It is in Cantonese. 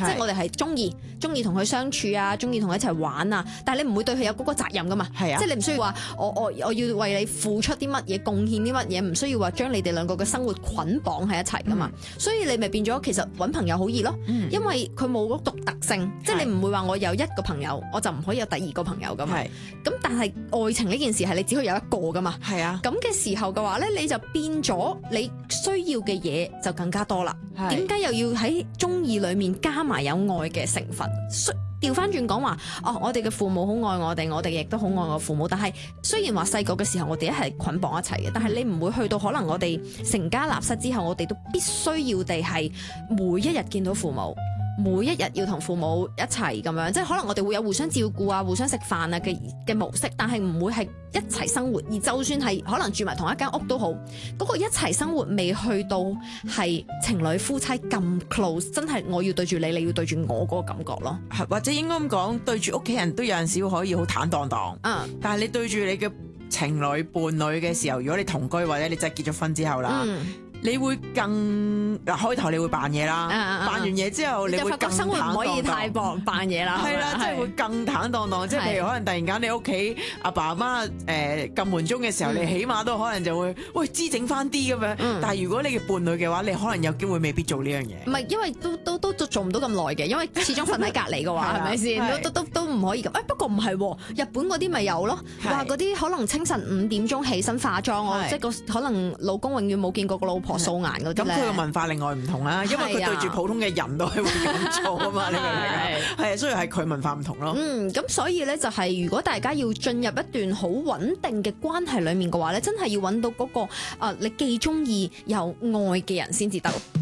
即係我哋係中意同佢相處啊，中意同佢一齊玩啊，但係你唔會對佢有嗰個責任噶嘛， 係啊， 即係你唔需要話我要為你付出啲乜嘢，貢獻啲乜嘢，唔需要話將你哋兩個嘅生活捆綁喺一齊噶嘛，所以你咪變咗其實揾朋友好易咯，因為佢冇嗰獨特性，即係你唔會話我有一個朋友我就唔可以有第二個朋友噶嘛，咁但係愛情呢件事係你只可以有一個噶嘛， 係啊， 咁嘅時候嘅話咧，你就變咗你需要嘅嘢就更加多啦。點解又要喺中意裏面加埋有愛嘅成分？調翻轉講話，我哋嘅父母好愛我哋，我哋亦都好愛我父母。但係雖然話細個嘅時候我哋一係捆綁一齊嘅，但係你唔會去到可能我哋成家立室之後，我哋都必須要地係每一日見到父母。每一日要同父母一齊咁樣，即係可能我哋會有互相照顧啊、互相食飯啊嘅模式，但係唔會係一齊生活。而就算係可能住埋同一間屋都好，嗰個一齊生活未去到係情侶夫妻咁 close， 真係我要對住你，你要對住我嗰個感覺咯。 或者應該咁講，對住屋企人都有陣時可以好坦蕩蕩。但係你對住你嘅情侶伴侶嘅時候，如果你同居或者你真係結咗婚之後啦。你會更開頭你會扮嘢啦，扮完嘢之後你會更生活唔可以太扮嘢啦， 係啦，即係會更坦蕩蕩，即係譬如可能突然間你屋企阿爸阿媽撳門鐘嘅時候，你起碼都可能就會喂支整翻啲咁樣。但係如果你嘅伴侶嘅話，你可能有機會未必做呢樣嘢。 唔係，因為都做唔到咁耐嘅，因為始終瞓喺隔離嘅話，係咪先？都唔可以咁。不過唔係喎，日本嗰啲咪有咯，話嗰啲可能清晨5點鐘起身化妝，即係可能老公永遠冇見過個老婆素顏嗰啲咧。咁佢個文化另外唔同啦，因為佢對住普通嘅人都係會咁做啊嘛，你明唔明啊？係啊，所以係佢文化唔同咯。 咁所以咧就係如果大家要進入一段好穩定嘅關係裡面嘅話咧，真係要揾到嗰個你既中意又愛嘅人先至得。